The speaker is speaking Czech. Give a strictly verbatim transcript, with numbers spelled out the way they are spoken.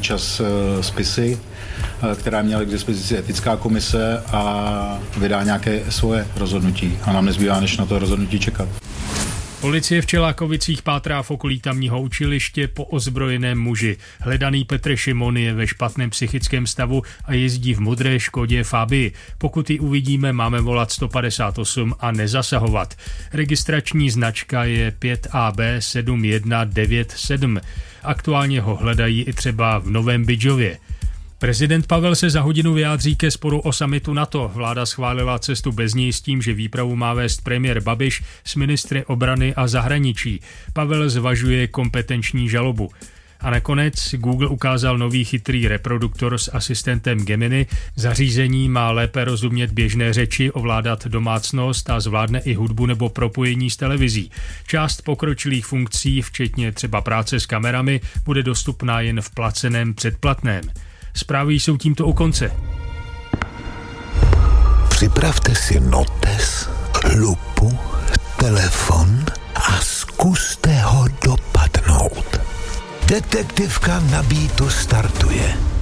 čas spisy, která měla k dispozici etická komise a vydá nějaké svoje rozhodnutí. A nám nezbývá, než na to rozhodnutí čekat. Policie v Čelákovicích pátrá v okolí tamního učiliště po ozbrojeném muži. Hledaný Petr Šimon je ve špatném psychickém stavu a jezdí v modré Škodě Fabii. Pokud ji uvidíme, máme volat sto padesát osm a nezasahovat. Registrační značka je pět A B sedm jedna devět sedm. Aktuálně ho hledají i třeba v Novém Bydžově. Prezident Pavel se za hodinu vyjádří ke sporu o summitu NATO. Vláda schválila cestu bez něj s tím, že výpravu má vést premiér Babiš s ministry obrany a zahraničí. Pavel zvažuje kompetenční žalobu. A nakonec Google ukázal nový chytrý reproduktor s asistentem Gemini. Zařízení má lépe rozumět běžné řeči, ovládat domácnost a zvládne i hudbu nebo propojení s televizí. Část pokročilých funkcí, včetně třeba práce s kamerami, bude dostupná jen v placeném předplatném. Zprávy jsou tímto u konce. Připravte si notes, lupu, telefon a zkuste ho dopadnout. Detektivka Nabíto startuje.